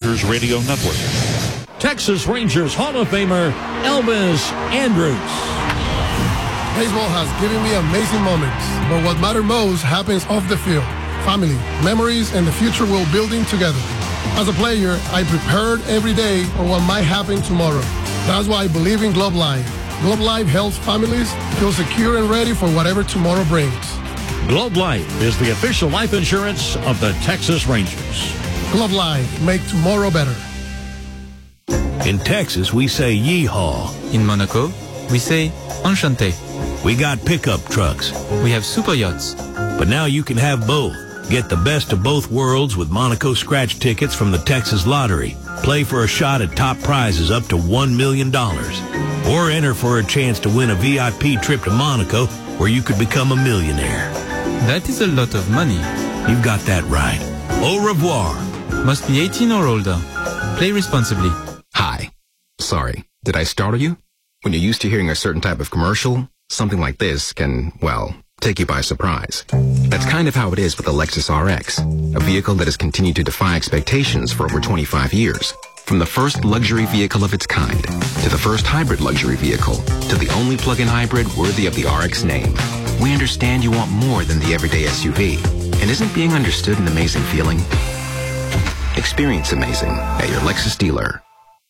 Rangers Radio Network. Texas Rangers Hall of Famer Elvis Andrus. Baseball has given me amazing moments, but what matters most happens off the field. Family, memories, and the future we're building together. As a player, I prepared every day for what might happen tomorrow. That's why I believe in Globe Life. Globe Life helps families feel secure and ready for whatever tomorrow brings. Globe Life is the official life insurance of the Texas Rangers. Globe Life, make tomorrow better. In Texas, we say yeehaw. In Monaco, we say enchanté. We got pickup trucks. We have super yachts. But now you can have both. Get the best of both worlds with Monaco scratch tickets from the Texas Lottery. Play for a shot at top prizes up to $1 million. Or enter for a chance to win a VIP trip to Monaco where you could become a millionaire. That is a lot of money. You've got that right. Au revoir. Must be 18 or older. Play responsibly. Hi. Sorry, did I startle you? When you're used to hearing a certain type of commercial, something like this can, well, take you by surprise. That's kind of how it is with the Lexus RX, a vehicle that has continued to defy expectations for over 25 years. From the first luxury vehicle of its kind, to the first hybrid luxury vehicle, to the only plug-in hybrid worthy of the RX name. We understand you want more than the everyday SUV. And isn't being understood an amazing feeling? Experience amazing at your Lexus dealer.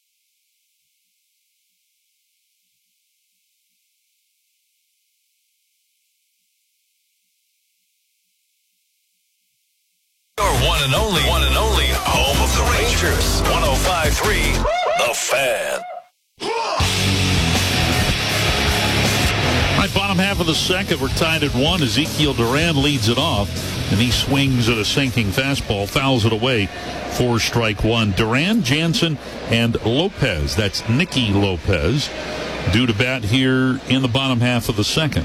One and only home of the Rangers. 105.3 The Fan. All right, bottom half of the second, we're tied at 1. Ezekiel Duran leads it off, and he swings at a sinking fastball, fouls it away for strike one. Duran, Jansen, and Lopez. That's Nicky Lopez, due to bat here in the bottom half of the second.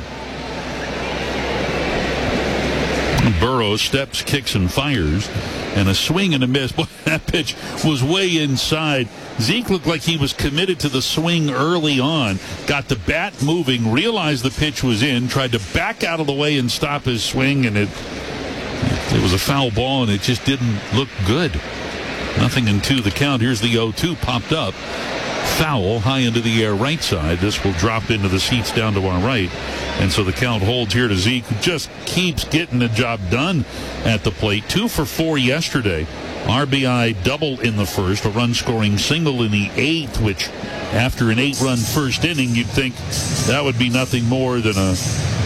Burrows steps, kicks, and fires, and a swing and a miss. Boy, that pitch was way inside. Zeke looked like he was committed to the swing early on, got the bat moving, realized the pitch was in, tried to back out of the way and stop his swing, and it was a foul ball, and it just didn't look good. Nothing in 2 the count. Here's the 0-2 popped up. Foul high into the air right side. This will drop into the seats down to our right. And so the count holds here to Zeke, who just keeps getting the job done at the plate. 2 for 4 yesterday. RBI double in the first, a run-scoring single in the 8th, which after an 8-run first inning, you'd think that would be nothing more than a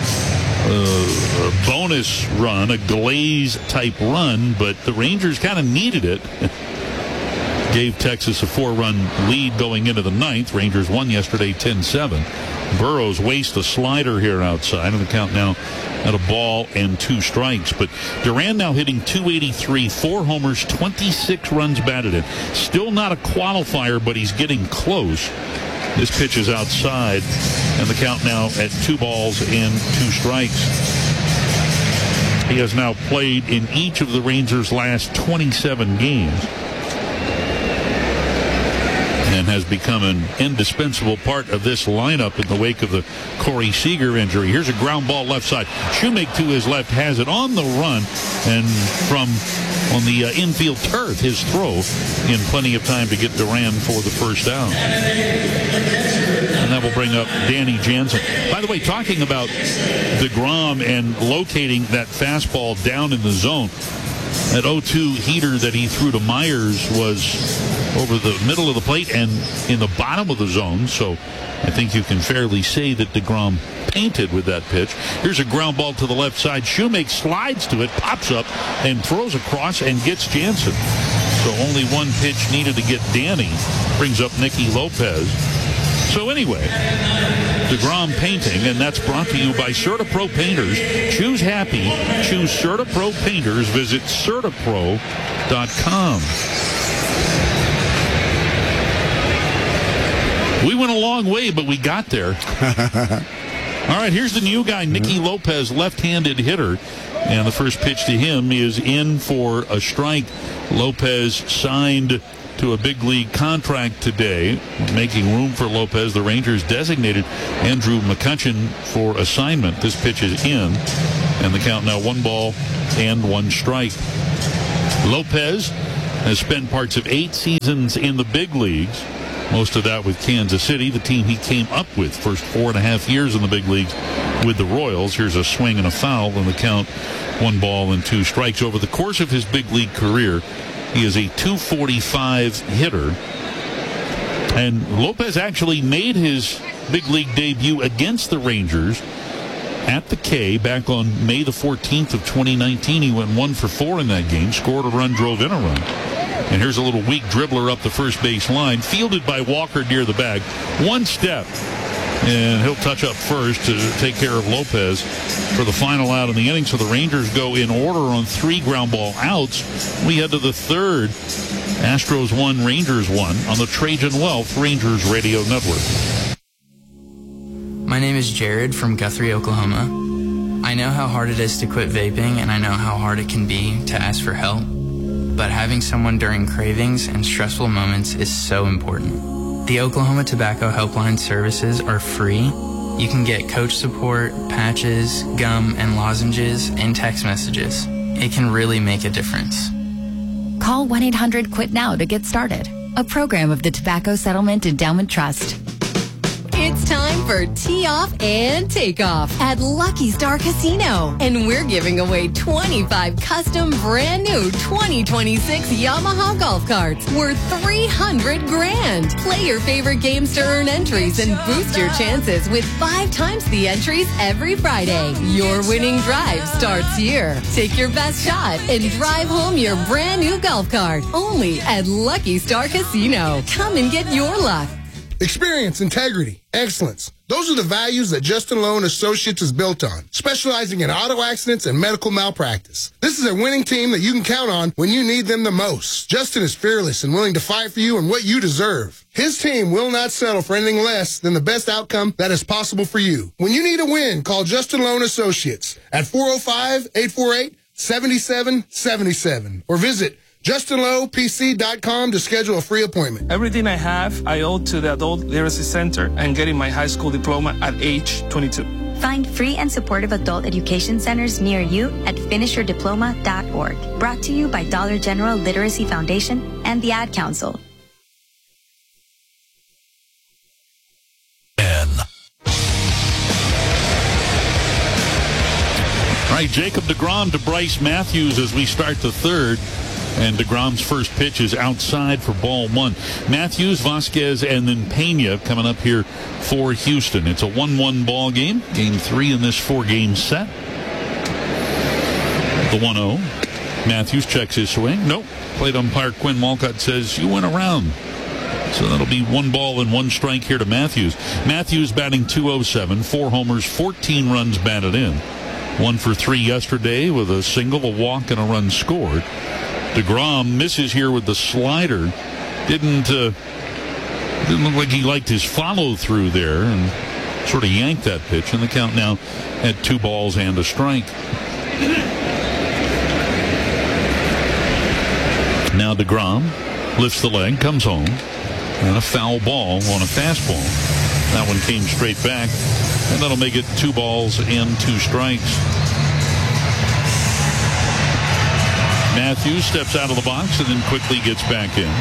bonus run, a Glaze-type run, but the Rangers kind of needed it. Gave Texas a 4-run lead going into the 9th. Rangers won yesterday 10-7. Burrows wastes a slider here outside, and the count now at a ball and 2 strikes. But Duran now hitting .283, 4 homers, 26 runs batted in. Still not a qualifier, but he's getting close. This pitch is outside, and the count now at 2 balls and 2 strikes. He has now played in each of the Rangers' last 27 games. And has become an indispensable part of this lineup in the wake of the Corey Seager injury. Here's a ground ball left side. Shoemake to his left has it on the run, and from on the infield turf, his throw in plenty of time to get Duran for the first down. And that will bring up Danny Jansen. By the way, talking about DeGrom and locating that fastball down in the zone, that 0-2 heater that he threw to Myers was over the middle of the plate and in the bottom of the zone, so I think you can fairly say that DeGrom painted with that pitch. Here's a ground ball to the left side. Shoemake slides to it, pops up, and throws across and gets Jansen. So only one pitch needed to get Danny. Brings up Nicky Lopez. So anyway, DeGrom painting, and that's brought to you by CertaPro Painters. Choose happy. Choose CertaPro Painters. Visit CertaPro.com. We went a long way, but we got there. All right, here's the new guy, Nicky Lopez, left-handed hitter. And the first pitch to him is in for a strike. Lopez signed to a big league contract today. Making room for Lopez, the Rangers designated Andrew McCutchen for assignment. This pitch is in, and the count now 1 ball and 1 strike. Lopez has spent parts of 8 seasons in the big leagues. Most of that with Kansas City, the team he came up with. First 4.5 years in the big leagues with the Royals. Here's a swing and a foul, and the count 1 ball and 2 strikes. Over the course of his big league career, he is a .245 hitter. And Lopez actually made his big league debut against the Rangers at the K back on May the 14th of 2019. He went 1 for 4 in that game, scored a run, drove in a run. And here's a little weak dribbler up the first base line, fielded by Walker near the bag. 1 step, and he'll touch up first to take care of Lopez for the final out in the inning. So the Rangers go in order on 3 ground ball outs. We head to the 3rd. Astros 1, Rangers 1 on the Trajan Wealth Rangers Radio Network. My name is Jared from Guthrie, Oklahoma. I know how hard it is to quit vaping, and I know how hard it can be to ask for help. But having someone during cravings and stressful moments is so important. The Oklahoma Tobacco Helpline services are free. You can get coach support, patches, gum, and lozenges, and text messages. It can really make a difference. Call 1-800-QUIT-NOW to get started. A program of the Tobacco Settlement Endowment Trust. It's time for Tee Off and Take Off at Lucky Star Casino. And we're giving away 25 custom brand new 2026 Yamaha golf carts worth $300,000. Play your favorite games to earn entries and boost your chances with 5 times the entries every Friday. Your winning drive starts here. Take your best shot and drive home your brand new golf cart. Only at Lucky Star Casino. Come and get your luck. Experience, integrity, excellence. Those are the values that Justin Loan Associates is built on, specializing in auto accidents and medical malpractice. This is a winning team that you can count on when you need them the most. Justin is fearless and willing to fight for you and what you deserve. His team will not settle for anything less than the best outcome that is possible for you. When you need a win, call Justin Loan Associates at 405-848-7777 or visit JustinLowPC.com to schedule a free appointment. Everything I have, I owe to the Adult Literacy Center and getting my high school diploma at age 22. Find free and supportive adult education centers near you at finishyourdiploma.org. Brought to you by Dollar General Literacy Foundation and the Ad Council. All right, Jacob deGrom to Bryce Matthews as we start the 3rd. And deGrom's first pitch is outside for ball 1. Matthews, Vasquez, and then Pena coming up here for Houston. It's a 1-1 ball game. Game 3 in this 4-game set. The 1-0. Matthews checks his swing. Nope. Plate umpire Quinn Walcott says you went around. So that'll be 1 ball and 1 strike here to Matthews. Matthews batting .207, 4 homers, 14 runs batted in. 1 for 3 yesterday with a single, a walk, and a run scored. deGrom misses here with the slider. Didn't look like he liked his follow through there and sort of yanked that pitch. And the count now at 2 balls and a strike. Now deGrom lifts the leg, comes home, and a foul ball on a fastball. That one came straight back, and that'll make it 2 balls and 2 strikes. Matthews steps out of the box and then quickly gets back in.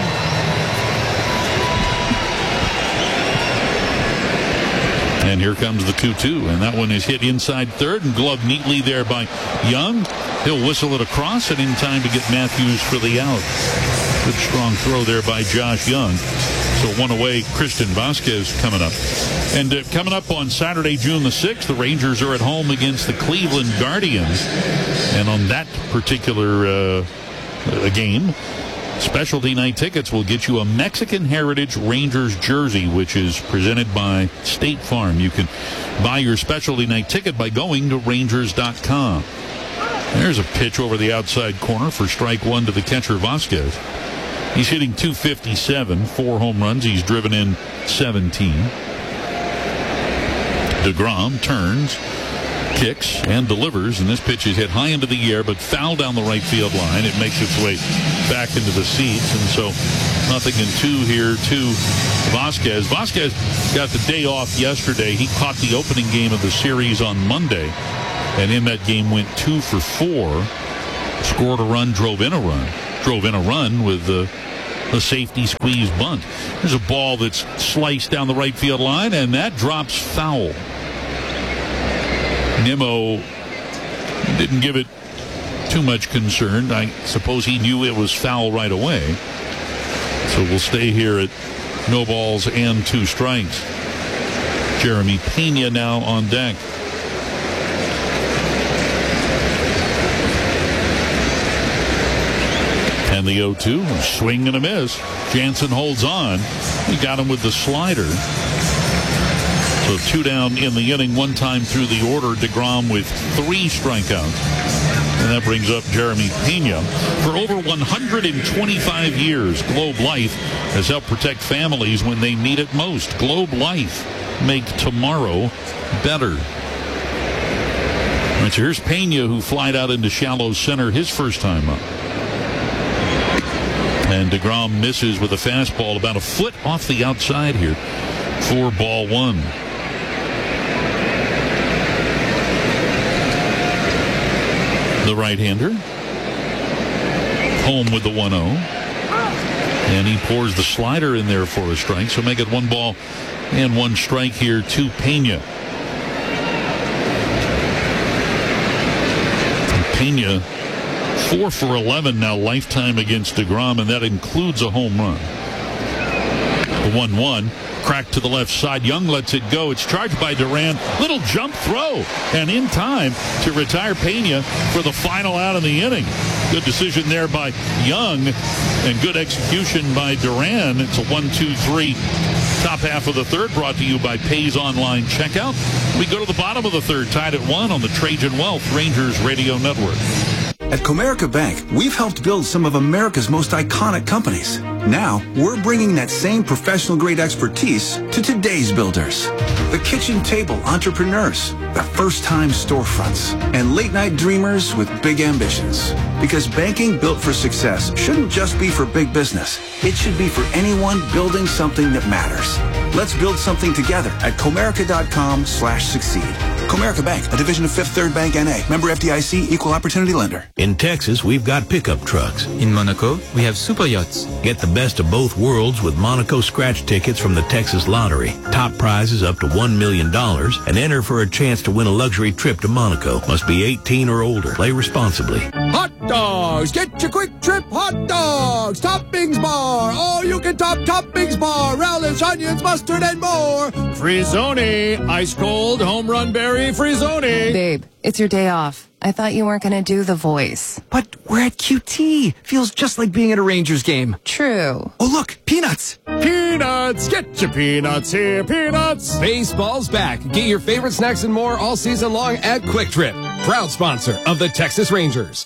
And here comes the 2-2, and that one is hit inside third and gloved neatly there by Young. He'll whistle it across and in time to get Matthews for the out. Good strong throw there by Josh Young. So 1 away, Christian Vasquez coming up. And coming up on Saturday, June the 6th, the Rangers are at home against the Cleveland Guardians. And on that particular game, Specialty Night tickets will get you a Mexican Heritage Rangers jersey, which is presented by State Farm. You can buy your Specialty Night ticket by going to Rangers.com. There's a pitch over the outside corner for strike 1 to the catcher, Vasquez. He's hitting .257, 4 home runs. He's driven in 17. deGrom turns, kicks, and delivers, and this pitch is hit high into the air, but foul down the right field line. It makes its way back into the seats, and so 0-2 here to Vasquez. Vasquez got the day off yesterday. He caught the opening game of the series on Monday, and in that game went 2 for 4, scored a run, drove in a run. drove in a run with a safety squeeze bunt. There's a ball that's sliced down the right field line, and that drops foul. Nimmo didn't give it too much concern. I suppose he knew it was foul right away. So we'll stay here at no balls and 2 strikes. Jeremy Pena now on deck. And the 0-2, swing and a miss. Jansen holds on. He got him with the slider. So 2 down in the inning, 1 time through the order. DeGrom with 3 strikeouts. And that brings up Jeremy Pena. For over 125 years, Globe Life has helped protect families when they need it most. Globe Life. Make tomorrow better. All right, so here's Pena, who flied out into shallow center his first time up. And DeGrom misses with a fastball about a foot off the outside here for ball 1. The right-hander home with the 1-0. And he pours the slider in there for a strike. So make it 1 ball and 1 strike here to Pena. And Pena 4 for 11 now lifetime against DeGrom, and that includes a home run. The 1-1. Crack to the left side. Young lets it go. It's charged by Duran. Little jump throw. And in time to retire Pena for the final out of the inning. Good decision there by Young and good execution by Duran. It's a 1-2-3 top half of the third, brought to you by Pays Online Checkout. We go to the bottom of the third, tied at 1 on the Trajan Wealth Rangers Radio Network. At Comerica Bank, we've helped build some of America's most iconic companies. Now, we're bringing that same professional-grade expertise to today's builders. The kitchen table entrepreneurs, the first-time storefronts, and late-night dreamers with big ambitions. Because banking built for success shouldn't just be for big business. It should be for anyone building something that matters. Let's build something together at Comerica.com/succeed. Comerica Bank, a division of Fifth Third Bank N.A. Member FDIC, Equal Opportunity Lender. In Texas, we've got pickup trucks. In Monaco, we have super yachts. Get the best of both worlds with Monaco scratch tickets from the Texas Lottery. Top prizes up to $1 million and enter for a chance to win a luxury trip to Monaco. Must be 18 or older. Play responsibly. Hot dogs! Get your quick trip hot dogs! Toppings bar! Oh, you can top toppings bar! Relish, onions, mustard, and more! Frizzoni! Ice cold home run berry Frizzoni! Babe, it's your day off. I thought you weren't going to do the voice. But we're at QT. Feels just like being at a Rangers game. True. Oh, look, peanuts. Peanuts. Get your peanuts here, peanuts. Baseball's back. Get your favorite snacks and more all season long at Quick Trip. Proud sponsor of the Texas Rangers.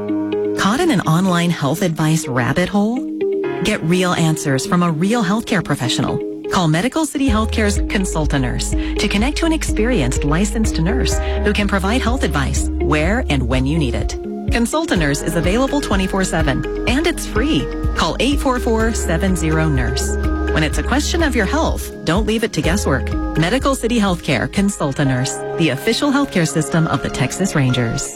Caught in an online health advice rabbit hole? Get real answers from a real healthcare professional. Call Medical City Healthcare's Consulta Nurse to connect to an experienced licensed nurse who can provide health advice where and when you need it. Consulta Nurse is available 24/7 and it's free. Call 844-70-NURSE. When it's a question of your health, don't leave it to guesswork. Medical City Healthcare Consulta Nurse, the official healthcare system of the Texas Rangers.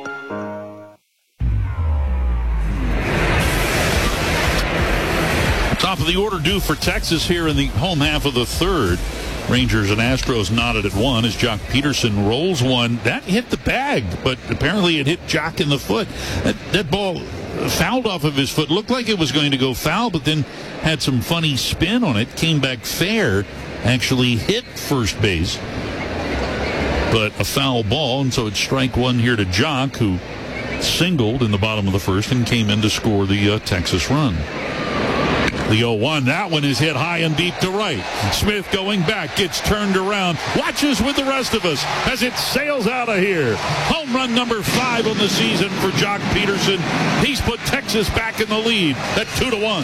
Top of the order due for Texas here in the home half of the third. Rangers and Astros knotted at 1 as Jock Peterson rolls one. That hit the bag, but apparently it hit Jock in the foot. That ball fouled off of his foot. Looked like it was going to go foul, but then had some funny spin on it. Came back fair. Actually hit first base. But a foul ball, and so it's strike 1 here to Jock, who singled in the bottom of the first and came in to score the Texas run. The 0-1, that one is hit high and deep to right. Smith going back, gets turned around, watches with the rest of us as it sails out of here. Home run number 5 on the season for Jock Peterson. He's put Texas back in the lead at 2-1.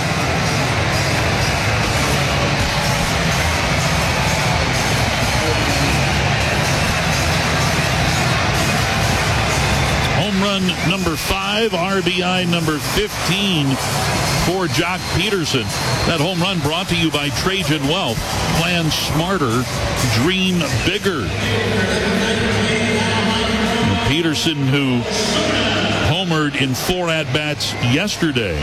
Home run number 5, RBI number 15 for Jock Peterson. That home run brought to you by Trajan Wealth. Plan smarter, dream bigger. Peterson, who homered homered in 4 at-bats yesterday.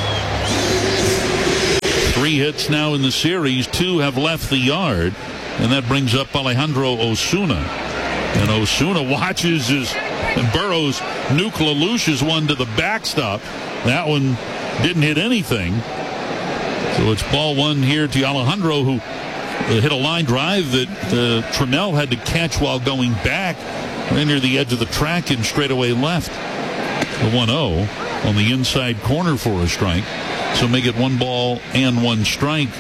3 hits now in the series. 2 have left the yard. And that brings up Alejandro Osuna. And Osuna watches as Burrows nuke-la-lushes one to the backstop. That one didn't hit anything. So it's ball 1 here to Alejandro, who hit a line drive that Trammell had to catch while going back right near the edge of the track and straightaway left. The 1-0 on the inside corner for a strike. So make it 1 ball and 1 strike.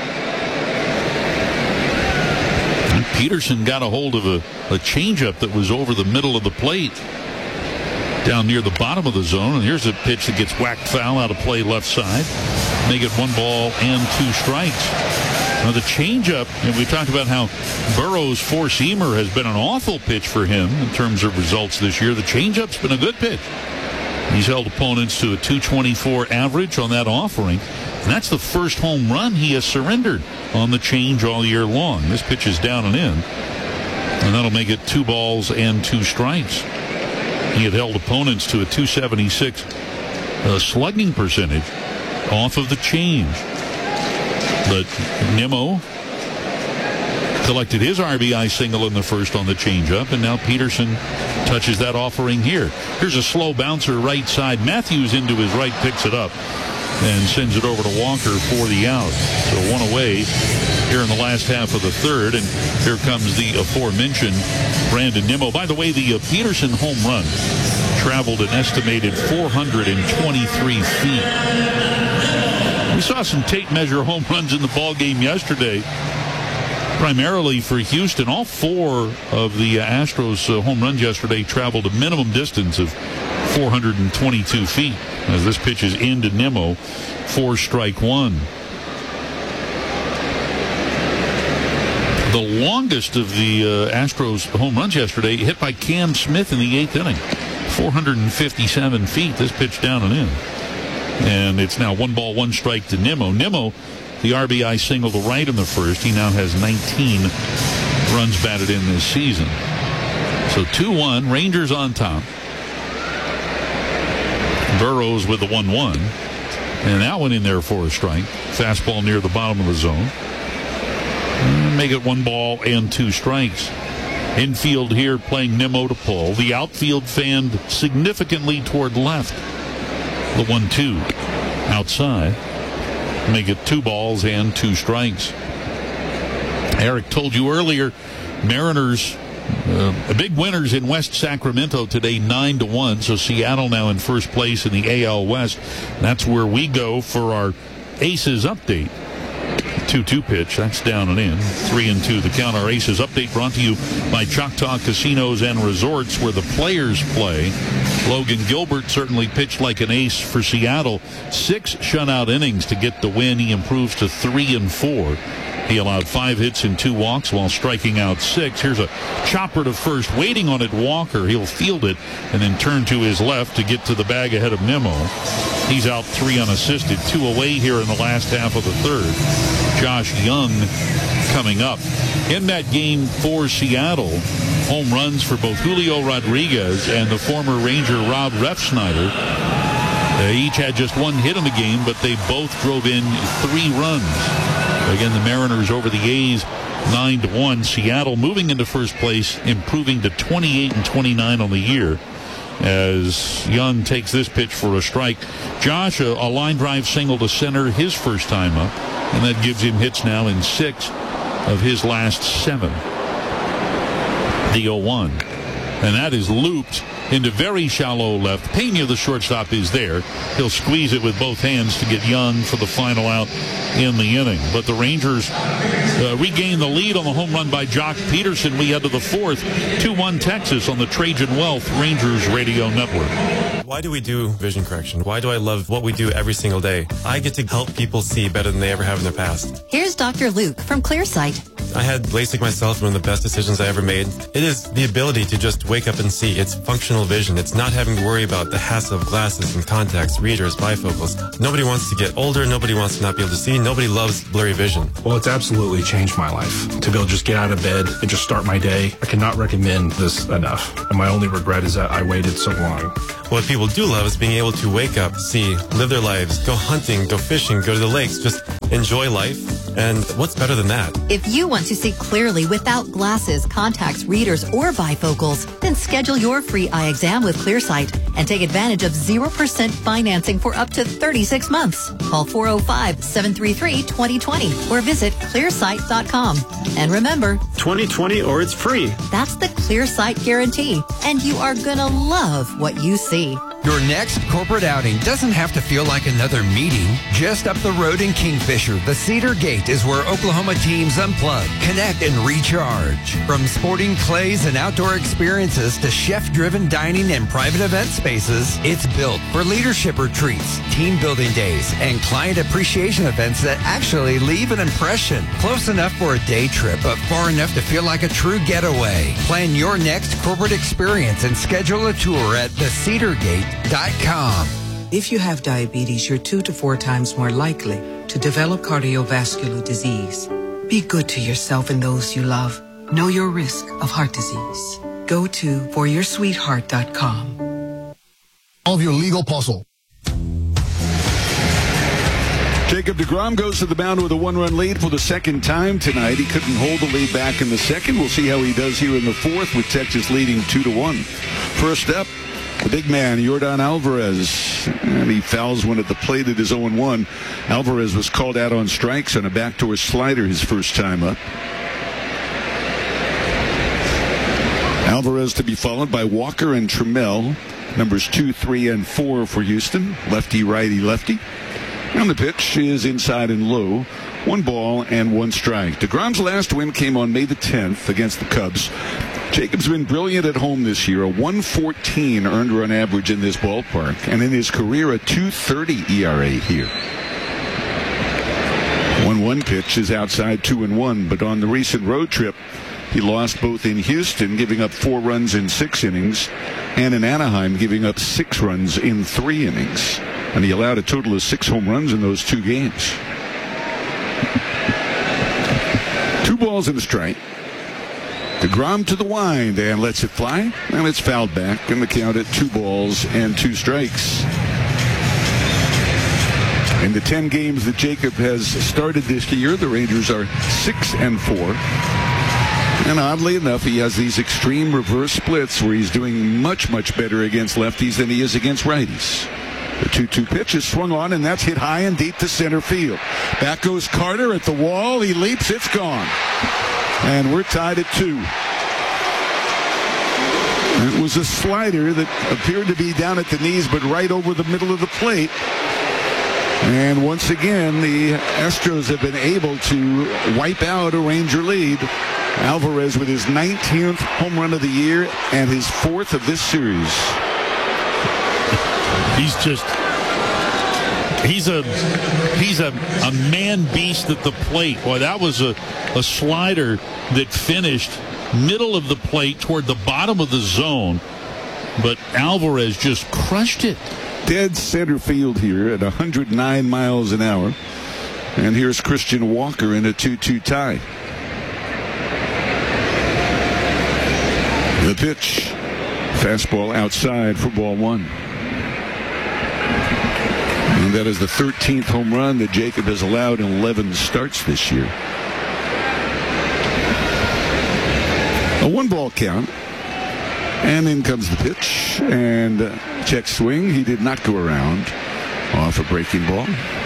And Peterson got a hold of a changeup that was over the middle of the plate down near the bottom of the zone. And here's a pitch that gets whacked foul out of play left side. Make it 1 ball and 2 strikes. Now the changeup, and we talked about how Burrows' 4-seamer has been an awful pitch for him in terms of results this year. The changeup's been a good pitch. He's held opponents to a .224 average on that offering. And that's the first home run he has surrendered on the change all year long. This pitch is down and in. And that'll make it 2 balls and 2 strikes. He had held opponents to a .276 slugging percentage off of the change. But Nimmo collected his RBI single in the first on the changeup, and now Peterson touches that offering here. Here's a slow bouncer right side. Matthews into his right picks it up and sends it over to Walker for the out. So 1 away here in the last half of the third, and here comes the aforementioned Brandon Nimmo. By the way, the Peterson home run traveled an estimated 423 feet. We saw some tape measure home runs in the ball game yesterday, primarily for Houston. All 4 of the Astros home runs yesterday traveled a minimum distance of 422 feet. As this pitch is into Nimmo for strike 1. The longest of the Astros home runs yesterday hit by Cam Smith in the 8th inning. 457 feet. This pitch down and in. And it's now 1 ball, 1 strike to Nimmo. Nimmo, the RBI single to right in the first. He now has 19 runs batted in this season. So 2-1, Rangers on top. Burrows with the 1-1. And that one in there for a strike. Fastball near the bottom of the zone. And make it 1 ball and 2 strikes. Infield here playing Nimmo to pull. The outfield fanned significantly toward left. The 1-2 outside. Make it 2 balls and 2 strikes. Eric told you earlier, Mariners big winners in West Sacramento today, 9-1. So Seattle now in first place in the AL West. That's where we go for our Aces update. 2-2 pitch. That's down and in. 3-2 the count. Our Aces update brought to you by Choctaw Casinos and Resorts, where the players play. Logan Gilbert certainly pitched like an ace for Seattle. 6 shutout innings to get the win. He improves to 3-4. He allowed 5 hits and 2 walks while striking out 6. Here's a chopper to first, waiting on it. Walker. He'll field it and then turn to his left to get to the bag ahead of Nimmo. He's out 3 unassisted. 2 away here in the last half of the third. Josh Young coming up. In that game for Seattle, home runs for both Julio Rodriguez and the former Ranger Rob Refsnyder. They each had just 1 hit in the game, but they both drove in 3 runs. Again, the Mariners over the A's 9-1. Seattle moving into first place, improving to 28-29 on the year as Young takes this pitch for a strike. Josh, a line drive single to center his first time up, and that gives him hits now in 6 of his last 7. The 0-1. And that is looped into very shallow left. Pena, the shortstop, is there. He'll squeeze it with both hands to get Young for the final out in the inning. But the Rangers regain the lead on the home run by Jock Peterson. We head to the 4th. 2-1 Texas on the Trajan Wealth Rangers Radio Network. Why do we do vision correction? Why do I love what we do every single day? I get to help people see better than they ever have in their past. Here's Dr. Luke from ClearSight. I had LASIK myself, one of the best decisions I ever made. It is the ability to just wake up and see. It's functional vision. It's not having to worry about the hassle of glasses and contacts, readers, bifocals. Nobody wants to get older. Nobody wants to not be able to see. Nobody loves blurry vision. Well, it's absolutely changed my life. To be able to just get out of bed and just start my day, I cannot recommend this enough. And my only regret is that I waited so long. What people do love is being able to wake up, see, live their lives, go hunting, go fishing, go to the lakes, just enjoy life. And what's better than that? If you want to see clearly without glasses, contacts, readers, or bifocals, then schedule your free eye exam with ClearSight and take advantage of 0% financing for up to 36 months. Call 405-733-2020 or visit clearsight.com. And remember, 2020 or it's free. That's the ClearSight guarantee, and you are gonna love what you see. Your next corporate outing doesn't have to feel like another meeting. Just up the road in Kingfisher, the Cedar Gate is where Oklahoma teams unplug, connect, and recharge. From sporting clays and outdoor experiences to chef-driven dining and private event spaces, it's built for leadership retreats, team building days, and client appreciation events that actually leave an impression. Close enough for a day trip, but far enough to feel like a true getaway. Plan your next corporate experience and schedule a tour at thecedargate.com. If you have diabetes, you're 2 to 4 times more likely to develop cardiovascular disease. Be good to yourself and those you love. Know your risk of heart disease. Go to foryoursweetheart.com. Of your legal puzzle. Jacob deGrom goes to the mound with a 1-run lead for the second time tonight. He couldn't hold the lead back in the second. We'll see how he does here in the fourth with Texas leading 2-1. First up, the big man, Yordan Alvarez, and he fouls one at the plate. It is 0-1. Alvarez was called out on strikes on a backdoor slider his first time up. Alvarez to be followed by Walker and Trammell, numbers 2, 3, and 4 for Houston. Lefty, righty, lefty. And the pitch is inside and low. 1 ball and 1 strike. deGrom's last win came on May the 10th against the Cubs. Jacob's been brilliant at home this year, a 1.14 earned run average in this ballpark, and in his career a 2.30 ERA here. 1-1 pitch is outside 2-1, but on the recent road trip, he lost both in Houston, giving up 4 runs in 6 innings, and in Anaheim, giving up 6 runs in 3 innings. And he allowed a total of 6 home runs in those 2 games. 2 balls and a strike. deGrom to the wind and lets it fly, and it's fouled back, and the count at 2 balls and 2 strikes. In the 10 games that Jacob has started this year, the Rangers are 6-4. And oddly enough, he has these extreme reverse splits where he's doing much, much better against lefties than he is against righties. The 2-2 pitch is swung on, and that's hit high and deep to center field. Back goes Carter at the wall. He leaps. It's gone. And we're tied at 2. It was a slider that appeared to be down at the knees, but right over the middle of the plate. And once again, the Astros have been able to wipe out a Ranger lead. Alvarez with his 19th home run of the year and his 4th of this series. He's a man beast at the plate. Boy, that was a slider that finished middle of the plate toward the bottom of the zone, but Alvarez just crushed it. Dead center field here at 109 miles an hour. And here's Christian Walker in a 2-2 tie. The pitch, fastball outside for ball 1. And that is the 13th home run that Jacob has allowed in 11 starts this year. A 1-ball count. And in comes the pitch. And check swing. He did not go around off a breaking ball.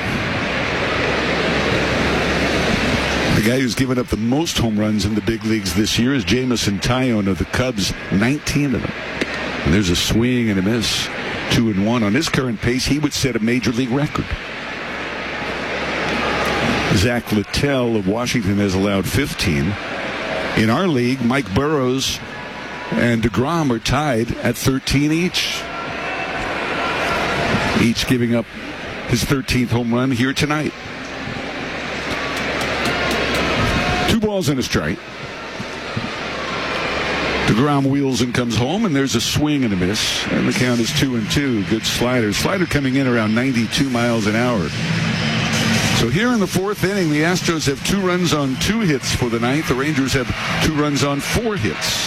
The guy who's given up the most home runs in the big leagues this year is Jameson Taillon of the Cubs, 19 of them. And there's a swing and a miss. 2-1. On his current pace, he would set a major league record. Zach Littell of Washington has allowed 15. In our league, Mike Burrows and deGrom are tied at 13 each. Each giving up his 13th home run here tonight. 2 balls and a strike. DeGrom wheels and comes home, and there's a swing and a miss. And the count is 2-2. Good slider. Slider coming in around 92 miles an hour. So here in the 4th inning, the Astros have 2 runs on 2 hits for the 9th. The Rangers have 2 runs on 4 hits.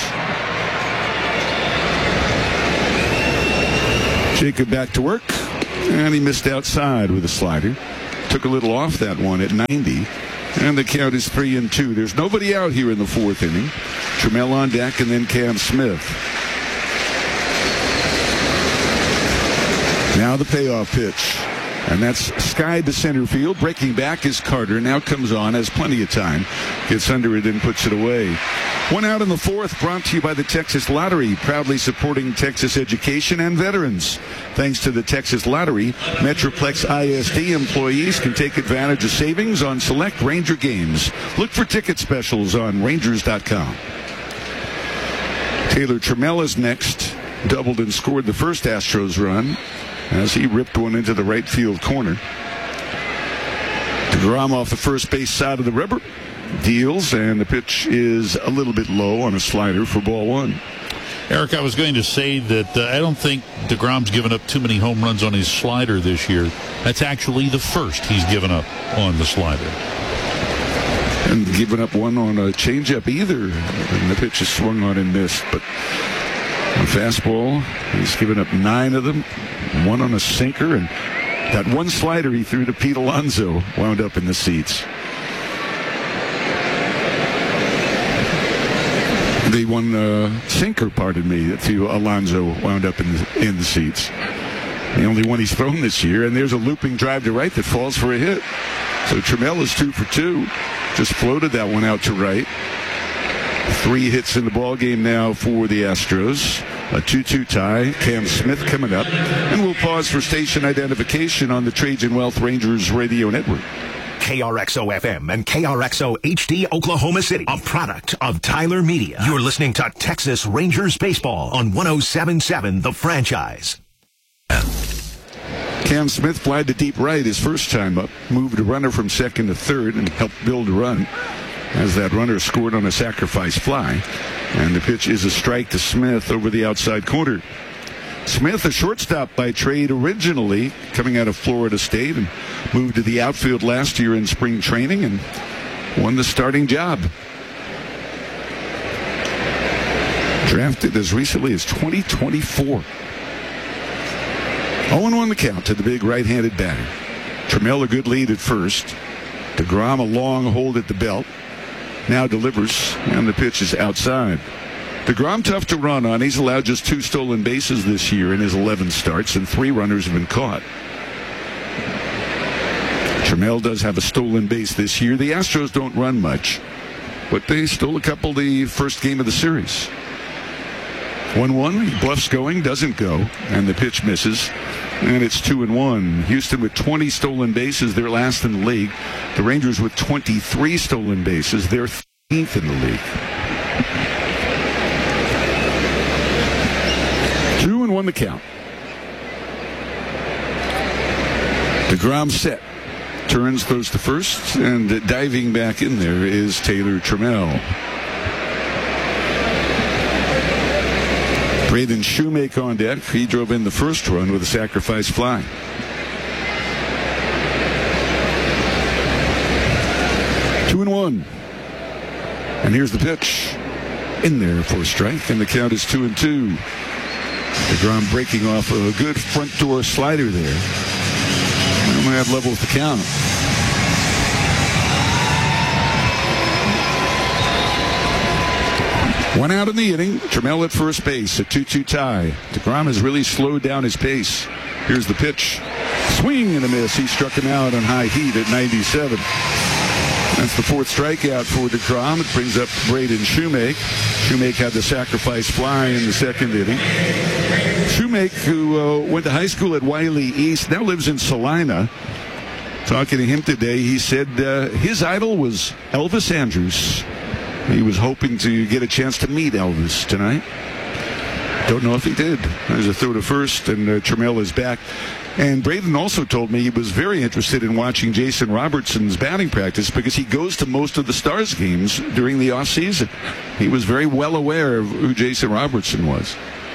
Jacob back to work, and he missed outside with a slider. Took a little off that one at 90. And the count is 3-2. There's nobody out here in the 4th inning. Trammell on deck, and then Cam Smith. Now the payoff pitch. And that's skied to center field. Breaking back is Carter. Now comes on, has plenty of time. Gets under it and puts it away. 1 out in the 4th, brought to you by the Texas Lottery, proudly supporting Texas education and veterans. Thanks to the Texas Lottery, Metroplex ISD employees can take advantage of savings on select Ranger games. Look for ticket specials on Rangers.com. Taylor Trammell is next. Doubled and scored the first Astros run as he ripped one into the right field corner. DeGrom off the first base side of the rubber. Deals, and the pitch is a little bit low on a slider for ball 1. Eric, I was going to say that I don't think DeGrom's given up too many home runs on his slider this year. That's actually the first he's given up on the slider. And given up one on a changeup either. And the pitch is swung on and missed. But a fastball, he's given up 9 of them. 1 on a sinker, and that one slider he threw to Pete Alonso wound up in the seats. The one sinker, pardon me, to Alonso wound up in the seats. The only one he's thrown this year, and there's a looping drive to right that falls for a hit. So Trammell is 2 for 2. Just floated that one out to right. 3 hits in the ball game now for the Astros. A 2-2 tie. Cam Smith coming up. And we'll pause for station identification on the Trajan Wealth Rangers radio network. KRXO-FM and KRXO HD Oklahoma City, a product of Tyler Media. You're listening to Texas Rangers Baseball on 107.7 The Franchise. Cam Smith flied to deep right his first time up. Moved a runner from second to third and helped build a run as that runner scored on a sacrifice fly. And the pitch is a strike to Smith over the outside corner. Smith, a shortstop by trade originally, coming out of Florida State, and moved to the outfield last year in spring training and won the starting job. Drafted as recently as 2024. 0-1 the count to the big right-handed batter. Trammell a good lead at first. DeGrom a long hold at the belt. Now delivers, and the pitch is outside. DeGrom tough to run on. He's allowed just 2 stolen bases this year in his 11 starts, and 3 runners have been caught. Trammell does have a stolen base this year. The Astros don't run much, but they stole a couple the first game of the series. 1-1, he bluffs going, doesn't go, and the pitch misses, and it's 2-1. Houston with 20 stolen bases, they're last in the league. The Rangers with 23 stolen bases, they're 13th in the league. 2-1 the count. DeGrom set. Turns, throws to first, and diving back in there is Taylor Trammell. Braden Shoemake on deck. He drove in the first run with a sacrifice fly. Two and one. And here's the pitch. In there for a strike, and the count is 2-2. DeGrom breaking off a good front door slider there. And we have levels to count. One out in the inning. Trammell at first base, a 2-2 tie. DeGrom has really slowed down his pace. Here's the pitch. Swing and a miss. He struck him out on high heat at 97. That's the 4th strikeout for DeGrom. It brings up Braden Shoemake. Shoemake had the sacrifice fly in the 2nd inning. Shoemake, who went to high school at Wiley East, now lives in Salina. Talking to him today, he said his idol was Elvis Andrus. He was hoping to get a chance to meet Elvis tonight. Don't know if he did. There's a throw to first, and Trammell is back. And Braden also told me he was very interested in watching Jason Robertson's batting practice because he goes to most of the Stars games during the offseason. He was very well aware of who Jason Robertson was.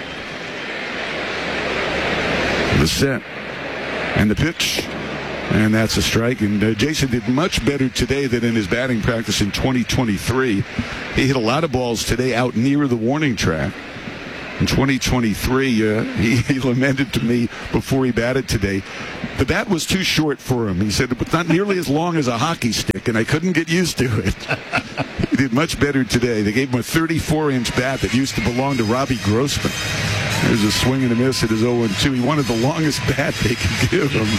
The set. And the pitch. And that's a strike. And Jason did much better today than in his batting practice in 2023. He hit a lot of balls today out near the warning track. In 2023, he lamented to me before he batted today, the bat was too short for him. He said it was not nearly as long as a hockey stick, and I couldn't get used to it. He did much better today. They gave him a 34-inch bat that used to belong to Robbie Grossman. There's a swing and a miss at his 0-2. He wanted the longest bat they could give him.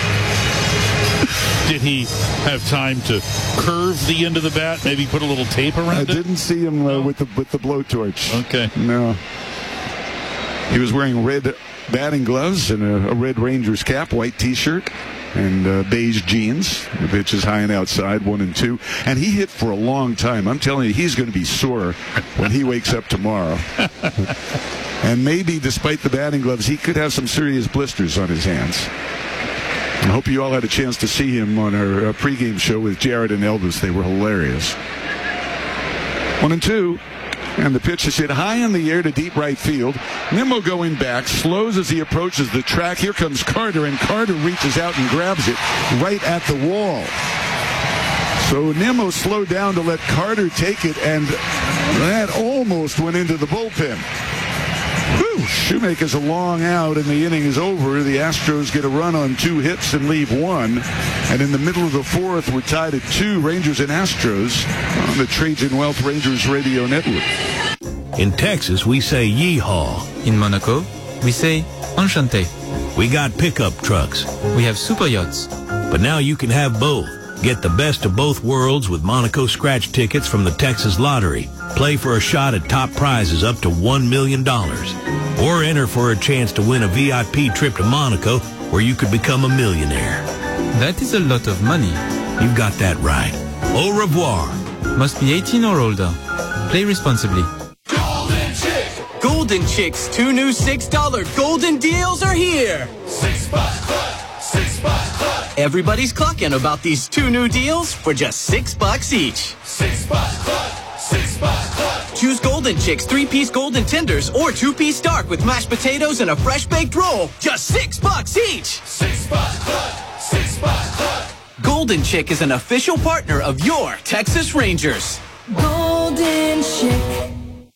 Did he have time to curve the end of the bat? Maybe put a little tape around it? I didn't see him with the blowtorch. Okay. No. He was wearing red batting gloves and a red Rangers cap, white T-shirt, and beige jeans. The pitch is high and outside, 1-2. And he hit for a long time. I'm telling you, he's going to be sore when he wakes up tomorrow. And maybe, despite the batting gloves, he could have some serious blisters on his hands. I hope you all had a chance to see him on our pregame show with Jared and Elvis. They were hilarious. 1-2. And the pitch is hit high in the air to deep right field. Nimmo going back, slows as he approaches the track. Here comes Carter, and Carter reaches out and grabs it right at the wall. So Nimmo slowed down to let Carter take it, and that almost went into the bullpen. Whew, Shoemaker's a long out, and the inning is over. The Astros get a run on 2 hits and leave 1. And in the middle of the 4th, we're tied at 2, Rangers and Astros, on the Trajan Wealth Rangers Radio Network. In Texas, we say yeehaw. In Monaco, we say enchanté. We got pickup trucks. We have super yachts. But now you can have both. Get the best of both worlds with Monaco scratch tickets from the Texas Lottery. Play for a shot at top prizes up to $1 million. Or enter for a chance to win a VIP trip to Monaco where you could become a millionaire. That is a lot of money. You've got that right. Au revoir. Must be 18 or older. Play responsibly. Golden Chicks 2 new $6 golden deals are here. $6 Club. Everybody's clucking about these 2 new deals for just $6 each. $6 Club. Choose Golden Chicks 3-piece golden tenders or 2-piece dark with mashed potatoes and a fresh baked roll. Just $6 each. $6 Club. Golden Chick is an official partner of your Texas Rangers. Golden Chick.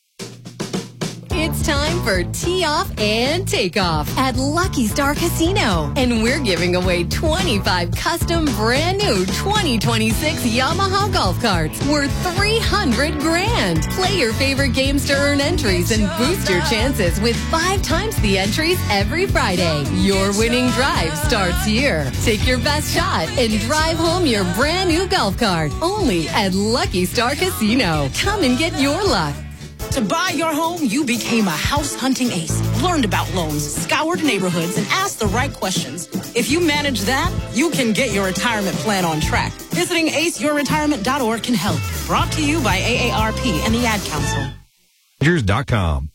It's time for Tee Off and Take Off at Lucky Star Casino. And we're giving away 25 custom brand new 2026 Yamaha golf carts worth $300 grand. Play your favorite games to earn entries and boost your chances with 5 times the entries every Friday. Your winning drive starts here. Take your best shot and drive home your brand new golf cart. Only at Lucky Star Casino. Come and get your luck. To buy your home, you became a house hunting ace, learned about loans, scoured neighborhoods, and asked the right questions. If you manage that, you can get your retirement plan on track. Visiting aceyourretirement.org can help. Brought to you by AARP and the Ad Council. Rangers.com.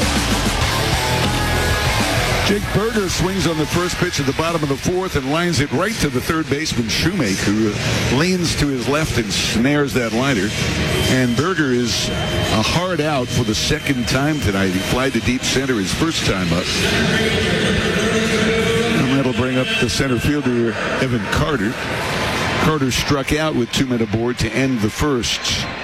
Jake Berger swings on the first pitch at the bottom of the 4th and lines it right to the third baseman, Shoemaker, who leans to his left and snares that liner. And Berger is a hard out for the second time tonight. He flied to deep center his first time up. And that'll bring up the center fielder, Evan Carter. Carter struck out with 2 men aboard to end the first.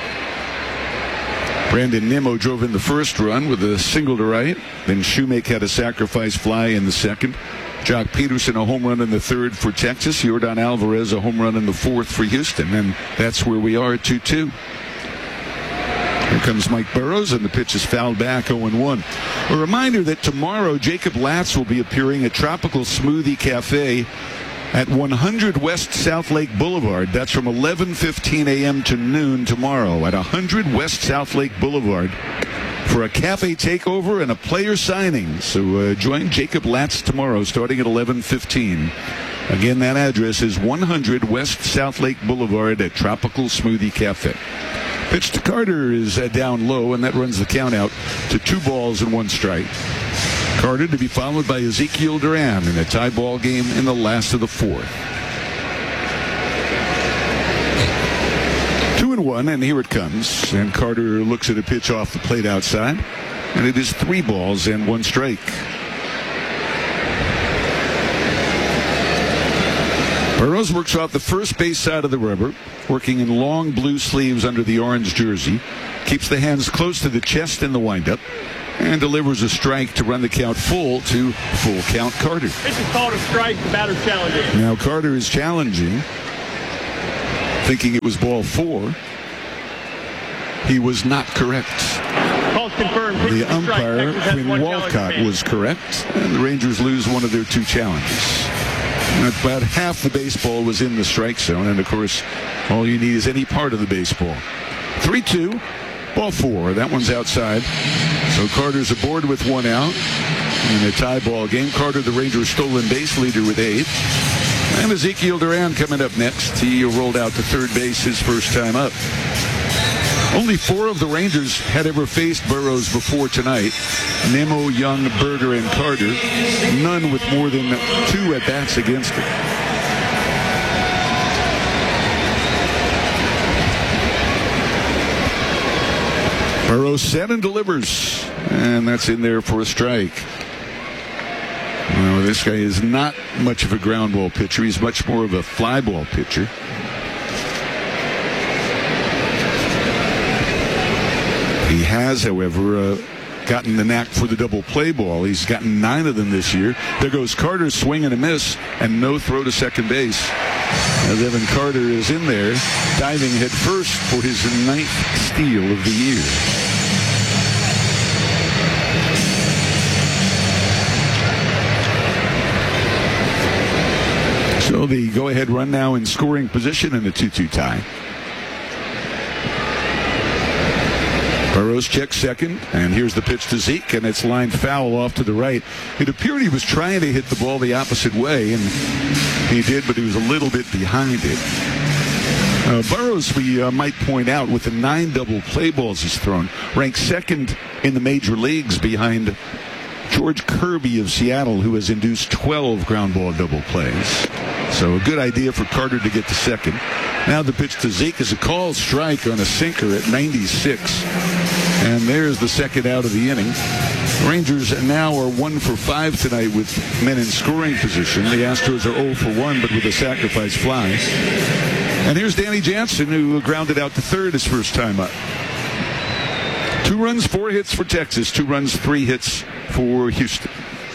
Brandon Nimmo drove in the first run with a single to right. Then Shoemaker had a sacrifice fly in the second. Jock Peterson a home run in the third for Texas. Yordan Alvarez a home run in the 4th for Houston. And that's where we are at 2-2. Here comes Mike Burrows, and the pitch is fouled back 0-1. A reminder that tomorrow Jacob Latz will be appearing at Tropical Smoothie Cafe at 100 West South Lake Boulevard. That's from 11:15 a.m. to noon tomorrow at 100 West South Lake Boulevard for a cafe takeover and a player signing. So join Jacob Latz tomorrow starting at 11:15. Again, that address is 100 West South Lake Boulevard at Tropical Smoothie Cafe. Pitch to Carter is down low, and that runs the count out to 2 balls and 1 strike. Carter to be followed by Ezekiel Duran in a tie ball game in the last of the 4th. 2-1, and here it comes. And Carter looks at a pitch off the plate outside, and it is 3 balls and 1 strike. Burroughs works off the first base side of the rubber, working in long blue sleeves under the orange jersey, keeps the hands close to the chest in the windup, and delivers a strike to run the count full to full count Carter. This is called a strike. The batter's challenging. Now Carter is challenging, thinking it was ball 4. He was not correct. Call's confirmed. The umpire, Quinn Walcott, was correct, and the Rangers lose one of their 2 challenges. About half the baseball was in the strike zone, and of course, all you need is any part of the baseball. 3-2, ball 4. That one's outside. So Carter's aboard with 1 out in a tie ball game. Carter, the Rangers' stolen base leader, with 8. And Ezekiel Duran coming up next. He rolled out to third base his first time up. Only 4 of the Rangers had ever faced Burroughs before tonight. Nemo, Young, Berger, and Carter. None with more than 2 at-bats against him. Burroughs set and delivers. And that's in there for a strike. Well, this guy is not much of a ground ball pitcher. He's much more of a fly ball pitcher. He has, however, gotten the knack for the double play ball. He's gotten 9 of them this year. There goes Carter's swing and a miss, and no throw to second base. As Evan Carter is in there, diving head first for his 9th steal of the year. So the go-ahead run now in scoring position in the 2-2 tie. Burroughs checks second, and here's the pitch to Zeke, and it's lined foul off to the right. It appeared he was trying to hit the ball the opposite way, and he did, but he was a little bit behind it. Burroughs, we might point out, with the 9 double play balls he's thrown, ranks second in the major leagues behind George Kirby of Seattle, who has induced 12 ground ball double plays. So a good idea for Carter to get to second. Now the pitch to Zeke is a called strike on a sinker at 96. And there's the second out of the inning. Rangers now are 1 for 5 tonight with men in scoring position. The Astros are 0 for 1, but with a sacrifice fly. And here's Danny Jansen, who grounded out to third his first time up. 2 runs, 4 hits for Texas. 2 runs, 3 hits for Houston.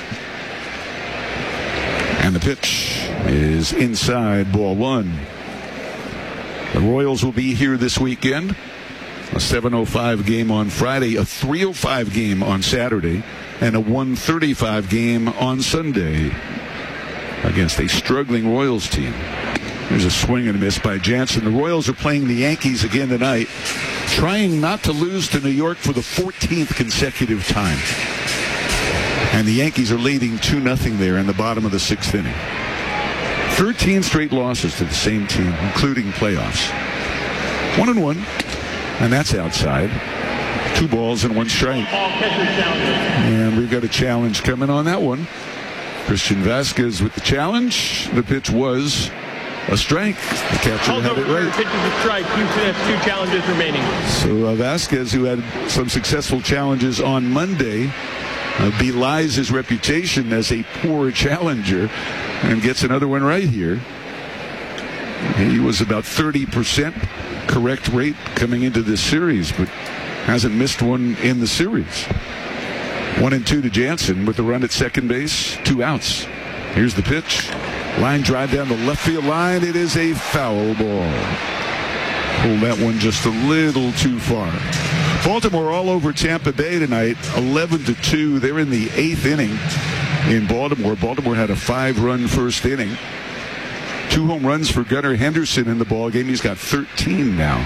And the pitch is inside, ball 1. The Royals will be here this weekend. A 7:05 game on Friday, a 3:05 game on Saturday, and a 1:35 game on Sunday against a struggling Royals team. There's a swing and a miss by Jansen. The Royals are playing the Yankees again tonight, trying not to lose to New York for the 14th consecutive time. And the Yankees are leading 2-0 there in the bottom of the 6th inning. 13 straight losses to the same team, including playoffs. 1-1, and that's outside. 2 balls and 1 strike. And we've got a challenge coming on that one. Christian Vasquez with the challenge. The pitch was a strike. The catcher had it right. Pitch is a strike. Houston has 2 challenges remaining. So Vasquez, who had some successful challenges on Monday, belies his reputation as a poor challenger and gets another one right here. He was about 30% correct rate coming into this series, but hasn't missed one in the series. 1-2 to Jansen with the run at second base, 2 outs. Here's the pitch. Line drive down the left field line. It is a foul ball. Pulled that one just a little too far. Baltimore all over Tampa Bay tonight, 11-2. They're in the 8th inning in Baltimore. Baltimore had a 5-run first inning. 2 home runs for Gunnar Henderson in the ball game. He's got 13 now.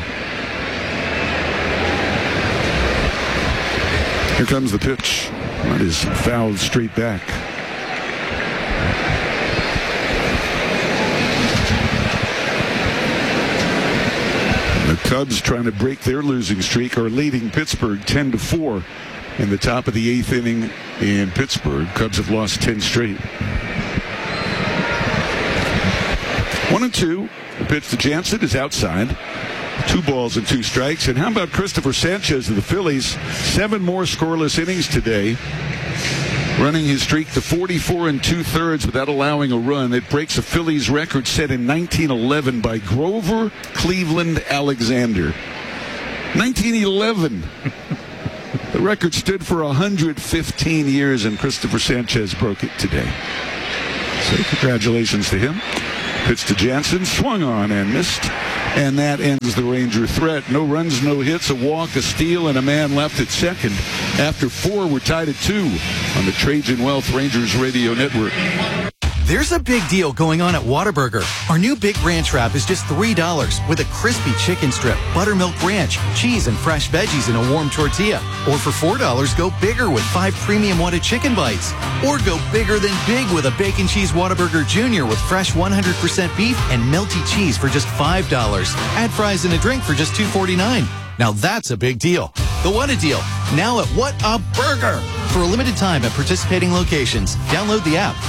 Here comes the pitch. That is fouled straight back. The Cubs trying to break their losing streak are leading Pittsburgh 10-4 in the top of the 8th inning in Pittsburgh. Cubs have lost 10 straight. 1-2. The pitch to Jansen is outside. 2 balls and 2 strikes. And how about Christopher Sanchez of the Phillies? 7 more scoreless innings today, running his streak to 44 2/3 without allowing a run. It breaks a Phillies record set in 1911 by Grover Cleveland Alexander. 1911. The record stood for 115 years, and Christopher Sanchez broke it today. So congratulations to him. Pitch to Jansen, swung on and missed. And that ends the Ranger threat. No runs, no hits, a walk, a steal, and a man left at second. After 4, we're tied at 2 on the Trajan Wealth Rangers Radio Network. There's a big deal going on at Whataburger. Our new Big Ranch wrap is just $3 with a crispy chicken strip, buttermilk ranch, cheese, and fresh veggies in a warm tortilla. Or for $4, go bigger with 5 premium Whata chicken bites. Or go bigger than big with a Bacon Cheese Whataburger Jr. with fresh 100% beef and melty cheese for just $5. Add fries and a drink for just $2.49. Now that's a big deal. The What a Deal, now at What a Burger. For a limited time at participating locations. Download the app.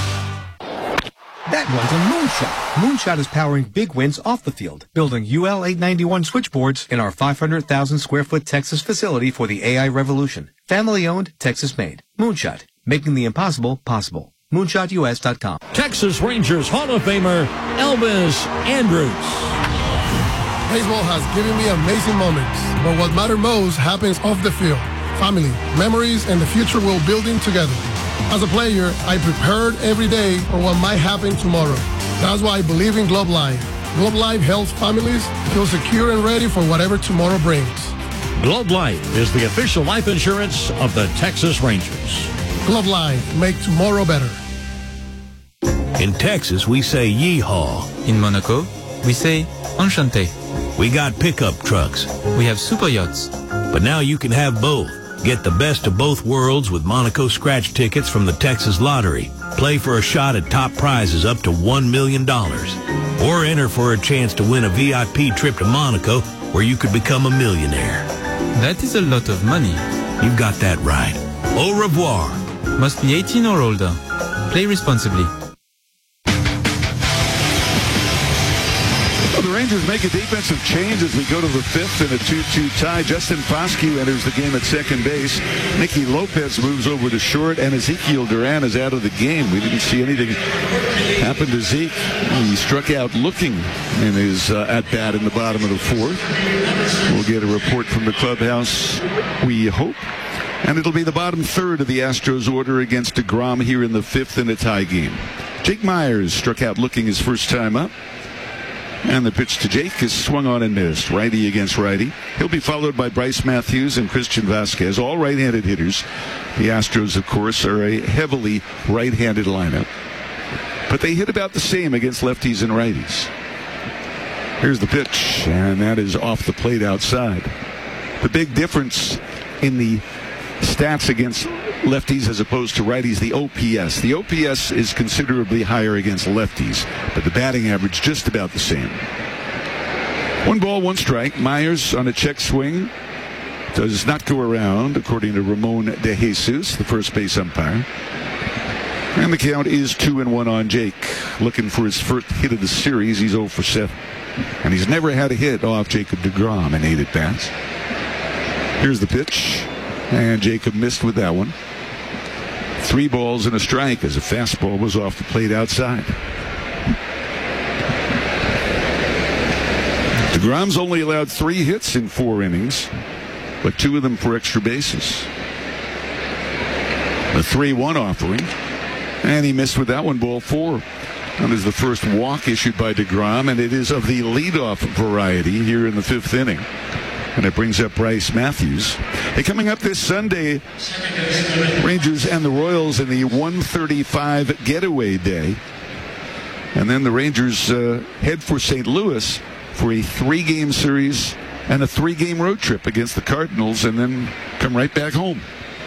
That one's a Moonshot. Moonshot is powering big wins off the field, building UL 891 switchboards in our 500,000 square foot Texas facility for the AI revolution. Family owned, Texas made. Moonshot, making the impossible possible. MoonshotUS.com. Texas Rangers Hall of Famer Elvis Andrus. Baseball has given me amazing moments, but what matters most happens off the field. Family, memories, and the future we're building together. As a player, I prepared every day for what might happen tomorrow. That's why I believe in Globe Life. Globe Life helps families feel secure and ready for whatever tomorrow brings. Globe Life is the official life insurance of the Texas Rangers. Globe Life, make tomorrow better. In Texas, we say yeehaw. In Monaco, we say enchanté. We got pickup trucks. We have super yachts. But now you can have both. Get the best of both worlds with Monaco scratch tickets from the Texas Lottery. Play for a shot at top prizes up to $1 million. Or enter for a chance to win a VIP trip to Monaco where you could become a millionaire. That is a lot of money. You got that right. Au revoir. Must be 18 or older. Play responsibly. Well, the Rangers make a defensive change as we go to the 5th in a 2-2 tie. Justin Foscue enters the game at second base. Nicky Lopez moves over to short, and Ezekiel Duran is out of the game. We didn't see anything happen to Zeke. He struck out looking in his at-bat in the bottom of the 4th. We'll get a report from the clubhouse, we hope. And it'll be the bottom 3rd of the Astros order against DeGrom here in the 5th in a tie game. Jake Myers struck out looking his first time up. And the pitch to Jake is swung on and missed. Righty against righty. He'll be followed by Bryce Matthews and Christian Vasquez, all right-handed hitters. The Astros, of course, are a heavily right-handed lineup. But they hit about the same against lefties and righties. Here's the pitch, and that is off the plate outside. The big difference in the stats against lefties as opposed to righties, the OPS. The OPS is considerably higher against lefties, but the batting average just about the same. 1 ball, 1 strike. Myers on a check swing does not go around, according to Ramon De Jesus, the first base umpire. And the count is 2-1 on Jake. Looking for his first hit of the series. He's 0 for 7. And he's never had a hit off Jacob deGrom in 8 at-bats. Here's the pitch. And Jacob missed with that one. 3 balls and a strike as a fastball was off the plate outside. DeGrom's only allowed 3 hits in 4 innings, but 2 of them for extra bases. The 3-1 offering, and he missed with that one, ball 4. That is the first walk issued by DeGrom, and it is of the leadoff variety here in the 5th inning. And it brings up Bryce Matthews. Hey, coming up this Sunday, Rangers and the Royals in the 135 getaway day. And then the Rangers head for St. Louis for a 3-game series and a 3-game road trip against the Cardinals, and then come right back home.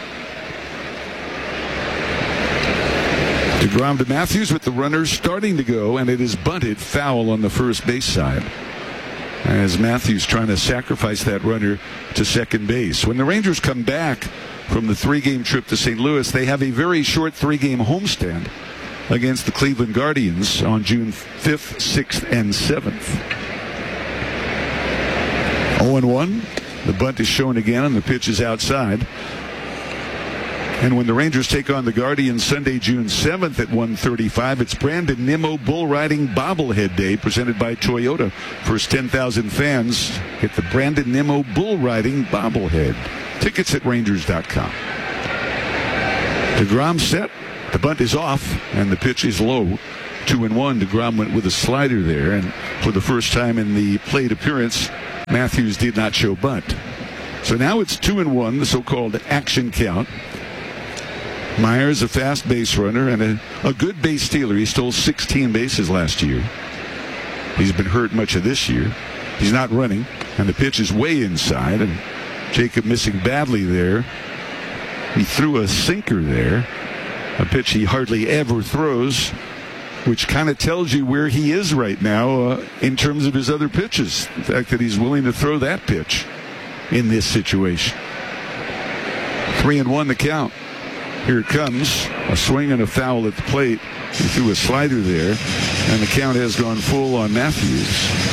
DeGrom to Matthews with the runners starting to go, and it is bunted foul on the first base side. as Matthews trying to sacrifice that runner to second base. When the Rangers come back from the 3-game trip to St. Louis, they have a very short 3-game homestand against the Cleveland Guardians on June 5th, 6th, and 7th. 0-1. The bunt is shown again, and the pitch is outside. And when the Rangers take on the Guardians Sunday, June 7th at 1:35, it's Brandon Nimmo Bull Riding Bobblehead Day presented by Toyota. First 10,000 fans get the Brandon Nimmo Bull Riding Bobblehead. Tickets at Rangers.com. DeGrom set. The bunt is off, and the pitch is low. 2-1. DeGrom went with a slider there, and for the first time in the plate appearance, Matthews did not show bunt. So now it's 2-1, the so-called action count. Myers, a fast base runner and a good base stealer. He stole 16 bases last year. He's been hurt much of this year. He's not running, and the pitch is way inside, and Jacob missing badly there. He threw a sinker there, a pitch he hardly ever throws, which kind of tells you where he is right now in terms of his other pitches. The fact that he's willing to throw that pitch in this situation. 3-1 the count. Here it comes. A swing and a foul at the plate. He threw a slider there, and the count has gone full on Matthews.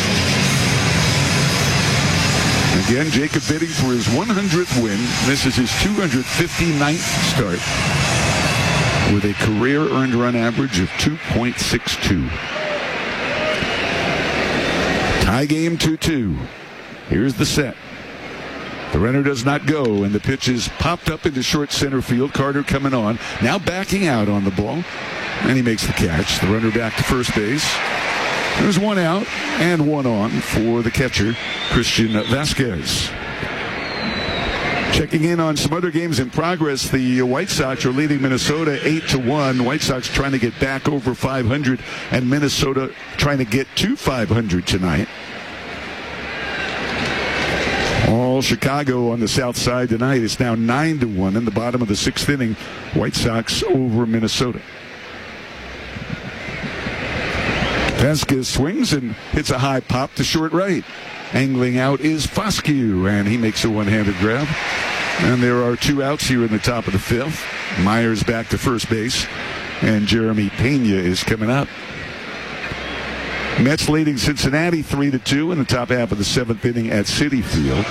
Again, Jacob bidding for his 100th win. This is his 259th start with a career earned run average of 2.62. Tie game 2-2. Here's the set. The runner does not go, and the pitch is popped up into short center field. Carter coming on, now backing out on the ball, and he makes the catch. The runner back to first base. There's one out and one on for the catcher, Christian Vasquez. Checking in on some other games in progress, the White Sox are leading Minnesota 8-1. White Sox trying to get back over 500, and Minnesota trying to get to 500 tonight. All Chicago on the south side tonight. It's now 9-1 in the bottom of the 6th inning. White Sox over Minnesota. Vasquez swings and hits a high pop to short right. Angling out is Foscue, and he makes a one-handed grab. And there are 2 outs here in the top of the 5th. Myers back to first base, and Jeremy Pena is coming up. Mets leading Cincinnati 3-2 in the top half of the 7th inning at Citi Field.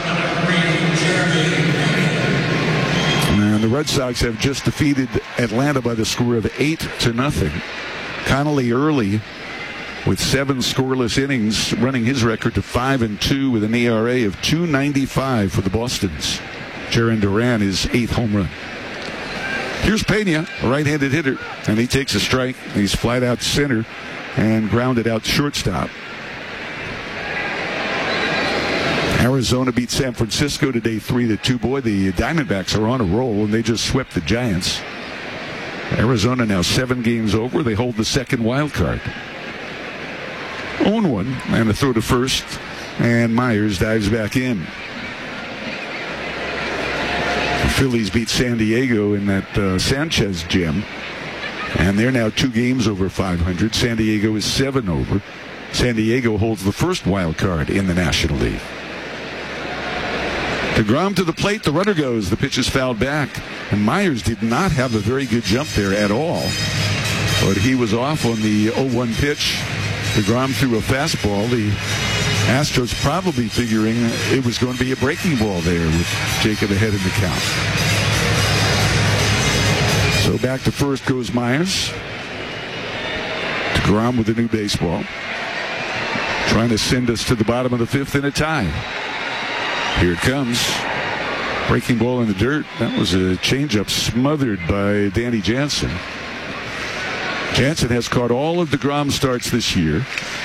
And the Red Sox have just defeated Atlanta by the score of 8-0. Connolly early with 7 scoreless innings, running his record to 5-2 with an ERA of 2.95 for the Bostons. Jarren Duran, his 8th home run. Here's Pena, a right-handed hitter, and he takes a strike. He's flat out center and grounded out shortstop. Arizona beat San Francisco today 3-2. Boy, the Diamondbacks are on a roll, and they just swept the Giants. Arizona now 7 games over. They hold the second wild card. 0-1, and a throw to first, and Myers dives back in. The Phillies beat San Diego in that Sanchez gem, and they're now 2 games over 500. San Diego is 7 over. San Diego holds the first wild card in the National League. DeGrom to the plate. The runner goes. The pitch is fouled back. And Myers did not have a very good jump there at all. But he was off on the 0-1 pitch. DeGrom threw a fastball. The Astros probably figuring it was going to be a breaking ball there with Jacob ahead in the count. So back to first goes Myers. DeGrom with a new baseball. Trying to send us to the bottom of the 5th in a tie. Here it comes. Breaking ball in the dirt. That was a changeup smothered by Danny Jansen. Jansen has caught all of DeGrom's starts this year.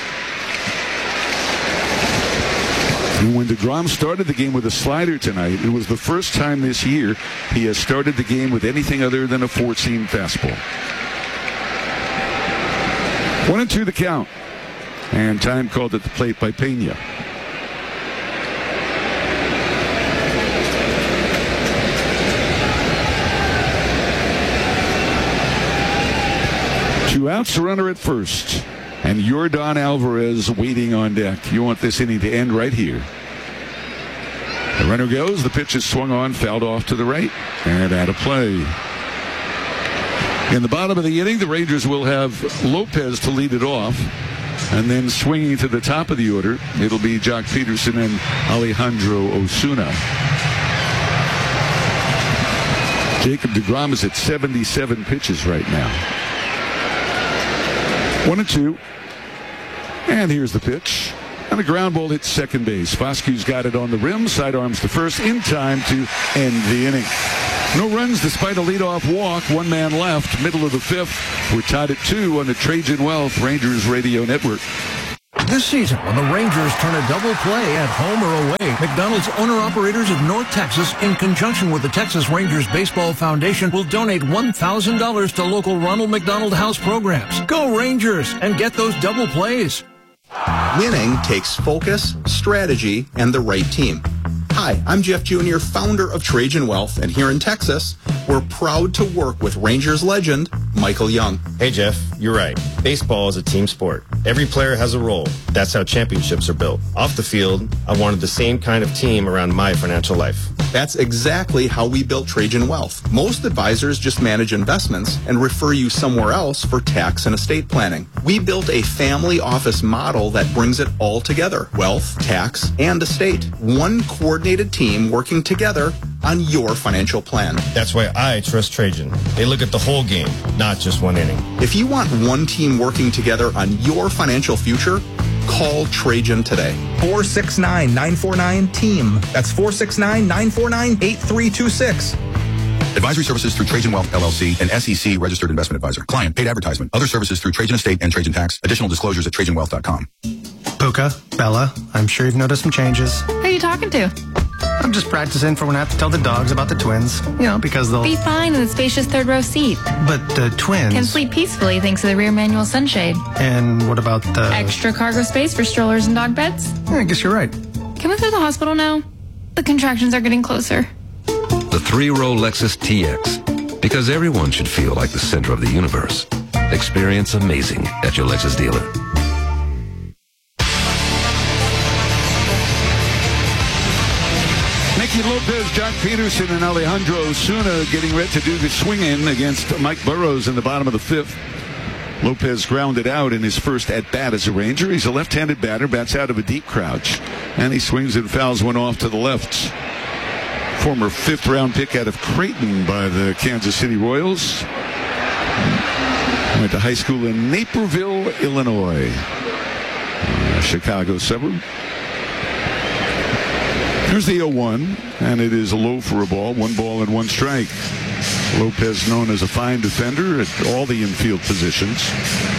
And when DeGrom started the game with a slider tonight, it was the first time this year he has started the game with anything other than a 4-seam fastball. 1-2 the count. And time called at the plate by Pena. Two outs, a runner at first. and Yordan Alvarez waiting on deck. You want this inning to end right here. The runner goes. The pitch is swung on, fouled off to the right, and out of play. In the bottom of the inning, the Rangers will have Lopez to lead it off. And then swinging to the top of the order, it'll be Jock Peterson and Alejandro Osuna. Jacob deGrom is at 77 pitches right now. 1-2. And here's the pitch. And a ground ball hits second base. Foscue's got it on the rim, sidearms to first in time to end the inning. No runs despite a leadoff walk. One man left, middle of the fifth. We're tied at 2 on the Trajan Wealth Rangers Radio Network. This season, when the Rangers turn a double play at home or away, McDonald's owner-operators of North Texas, in conjunction with the Texas Rangers Baseball Foundation, will donate $1,000 to local Ronald McDonald House programs. Go Rangers and get those double plays. Winning takes focus, strategy, and the right team. Hi, I'm Jeff Jr., founder of Trajan Wealth, and here in Texas, we're proud to work with Rangers legend, Michael Young. Hey, Jeff, you're right. Baseball is a team sport. Every player has a role. That's how championships are built. Off the field, I wanted the same kind of team around my financial life. That's exactly how we built Trajan Wealth. Most advisors just manage investments and refer you somewhere else for tax and estate planning. We built a family office model that brings it all together. Wealth, tax, and estate. One coordinated team working together on your financial plan. That's why I trust Trajan. They look at the whole game, not just one inning. If you want one team working together on your financial future, call Trajan today. 469-949-TEAM. That's 469-949-8326. Advisory services through Trajan Wealth, LLC, an SEC registered investment advisor. Client paid advertisement. Other services through Trajan Estate and Trajan Tax. Additional disclosures at TrajanWealth.com. Puka, Bella, I'm sure you've noticed some changes. Who are you talking to? I'm just practicing for when I have to tell the dogs about the twins. You know, because they'll... Be fine in the spacious third row seat. But the twins... Can sleep peacefully thanks to the rear manual sunshade. And what about the... Extra cargo space for strollers and dog beds? I guess you're right. Can we go to the hospital now? The contractions are getting closer. The 3-row Lexus TX. Because everyone should feel like the center of the universe. Experience amazing at your Lexus dealer. Nicky Lopez, Jock Peterson, and Alejandro Osuna getting ready to do the swing-in against Mike Burrows in the bottom of the fifth. Lopez grounded out in his first at-bat as a Ranger. He's a left-handed batter, bats out of a deep crouch, and he swings and fouls one off to the left. Former fifth-round pick out of Creighton by the Kansas City Royals. Went to high school in Naperville, Illinois, Chicago suburb. Here's the 0-1, and it is low for a ball. 1 ball and 1 strike. Lopez known as a fine defender at all the infield positions.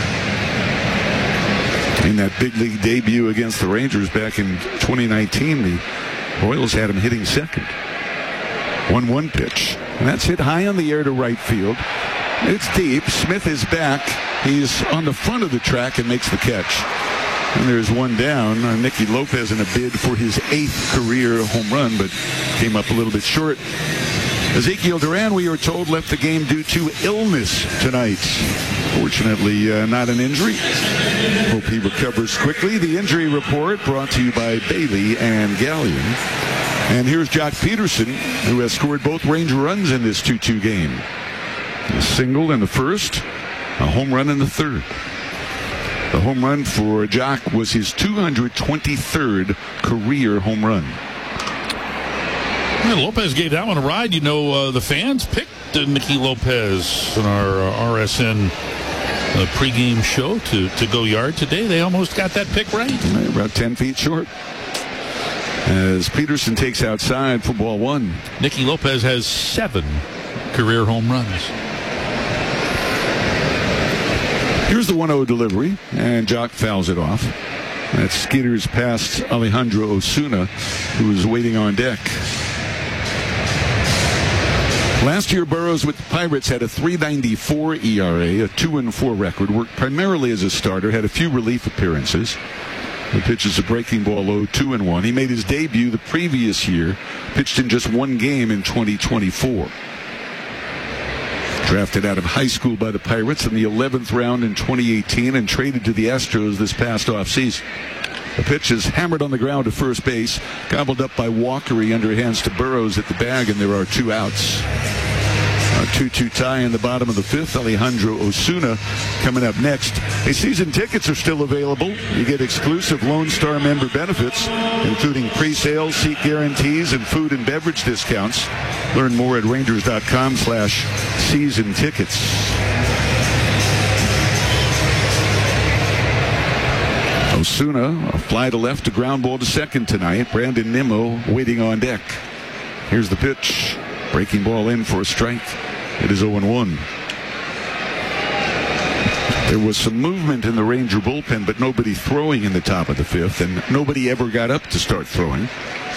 In that big league debut against the Rangers back in 2019, the Royals had him hitting second. 1-1 pitch. And that's hit high on the air to right field. It's deep. Smith is back. He's on the front of the track and makes the catch. And there's one down. Nicky Lopez in a bid for his 8th career home run, but came up a little bit short. Ezekiel Duran, we are told, left the game due to illness tonight. Fortunately, not an injury. Hope he recovers quickly. The injury report brought to you by Bailey and Gallion. And here's Jock Peterson, who has scored both Ranger runs in this 2-2 game. A single in the first, a home run in the third. The home run for Jock was his 223rd career home run. Yeah, Lopez gave that one a ride. You know, the fans picked Nicky Lopez in our RSN pregame show to go yard today. They almost got that pick right. About 10 feet short. As Peterson takes outside for ball 1. Nicky Lopez has 7 career home runs. Here's the 1-0 delivery, and Jock fouls it off. That skitters past Alejandro Osuna, who is waiting on deck. Last year, Burrows with the Pirates had a .394 ERA, a 2-4 record, worked primarily as a starter, had a few relief appearances. The pitch is a breaking ball low, 2-1. He made his debut the previous year, pitched in just 1 game in 2024. Drafted out of high school by the Pirates in the 11th round in 2018 and traded to the Astros this past offseason. The pitch is hammered on the ground to first base, gobbled up by Walker. He underhands to Burrows at the bag, and there are 2 outs. A 2-2 tie in the bottom of the 5th. Alejandro Osuna coming up next. Hey, season tickets are still available. You get exclusive Lone Star member benefits, including pre-sales, seat guarantees, and food and beverage discounts. Learn more at Rangers.com/season tickets. Osuna, a fly to left, a ground ball to second tonight. Brandon Nimmo waiting on deck. Here's the pitch. Breaking ball in for a strike. It is 0-1. There was some movement in the Ranger bullpen, but nobody throwing in the top of the 5th, and nobody ever got up to start throwing.